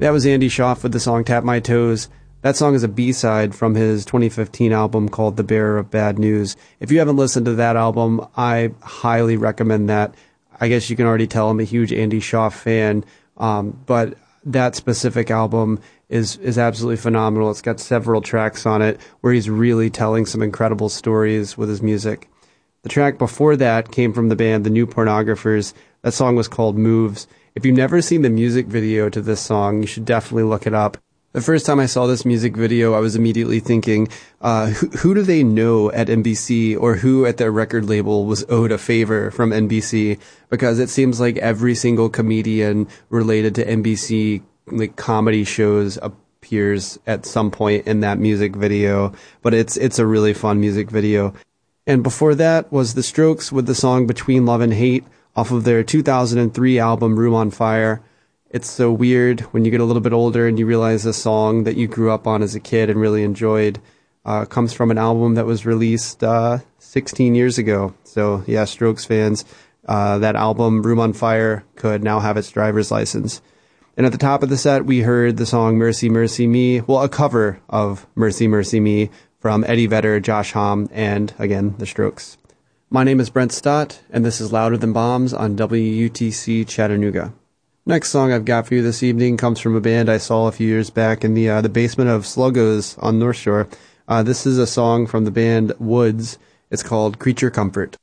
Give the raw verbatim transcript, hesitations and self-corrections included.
That was Andy Schaaf with the song Tap My Toes. That song is a B-side from his twenty fifteen album called The Bearer of Bad News. If you haven't listened to that album, I highly recommend that. I guess you can already tell I'm a huge Andy Schaaf fan, um, but that specific album is is absolutely phenomenal. It's got several tracks on it where he's really telling some incredible stories with his music. The track before that came from the band The New Pornographers. That song was called Moves. If you've never seen the music video to this song, you should definitely look it up. The first time I saw this music video, I was immediately thinking, uh, who, who do they know at N B C, or who at their record label was owed a favor from N B C? Because it seems like every single comedian related to N B C like comedy shows appears at some point in that music video. But it's it's a really fun music video. And before that was The Strokes with the song Between Love and Hate off of their two thousand three album Room on Fire. It's so weird when you get a little bit older and you realize a song that you grew up on as a kid and really enjoyed uh, comes from an album that was released uh, sixteen years ago. So yeah, Strokes fans, uh, that album Room on Fire could now have its driver's license. And at the top of the set, we heard the song Mercy, Mercy Me, well, a cover of Mercy, Mercy Me from Eddie Vedder, Josh Homme, and again, the Strokes. My name is Brent Stott, and this is Louder Than Bombs on W U T C Chattanooga. Next song I've got for you this evening comes from a band I saw a few years back in the uh, the basement of Sluggo's on North Shore. Uh, this is a song from the band Woods. It's called Creature Comfort.